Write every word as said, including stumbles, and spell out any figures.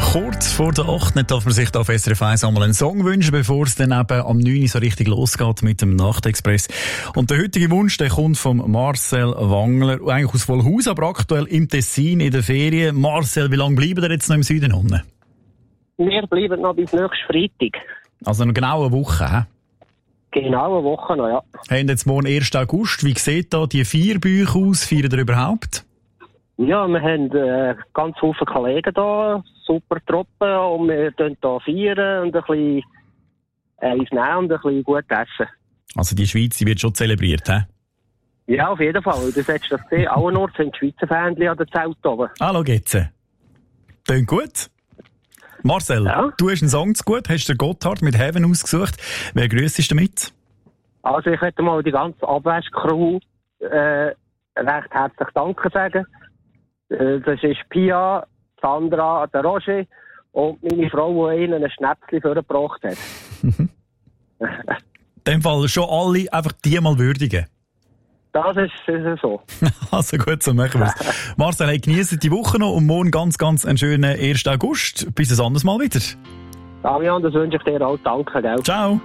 Kurz vor der acht darf man sich da auf S R F eins einmal einen Song wünschen, bevor es dann eben am neun so richtig losgeht mit dem Nachtexpress. Und der heutige Wunsch, der kommt von Marcel Wangler, eigentlich aus Vollhaus, aber aktuell im Tessin in der Ferien. Marcel, wie lange bleiben wir jetzt noch im Süden unten? Wir bleiben noch bis nächsten Freitag. Also noch genau eine Woche, hä? Genau eine Woche noch, ja. Haben jetzt morgen ersten August. Wie sieht da die Feierbücher aus? Feiern ihr überhaupt? Ja, wir haben äh, ganz viele Kollegen da, super Truppe, und wir feiern hier feiern und ein bisschen äh, uns nehmen und ein bisschen gut essen. Also die Schweiz, die wird schon zelebriert, hä? Ja, auf jeden Fall. Das hättest du das gesehen. Alle sind die Schweizer Fähnchen an der Zelt oben. Hallo, geht's? Klingt gut. Marcel, ja? Du hast einen Song zu gut, hast den Gotthard mit Heaven ausgesucht. Wer grüssest du damit? Also ich möchte mal die ganze Abwasch-Crew äh, recht herzlich Danke sagen. Äh, das ist Pia, Sandra, der Roger und meine Frau, die ihnen ein Schnäpschen vorgebracht hat. In dem Fall schon alle einfach die mal würdigen. Das ist, ist so. Also gut, so machen wir es. Marcel, hey, genießt die Woche noch und morgen ganz, ganz einen schönen ersten August. Bis ein anderes Mal wieder. Damian, das wünsche ich dir auch. Danke, gell? Ciao.